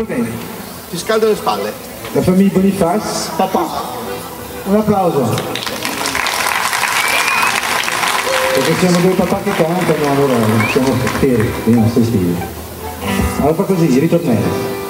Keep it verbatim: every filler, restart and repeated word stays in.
Va bene. Ti scaldo le spalle. La famiglia Boniface, papà. Un applauso. Perché siamo due papà che cantano, allora siamo fieri dei nostri figli. Allora fa così, ritornello.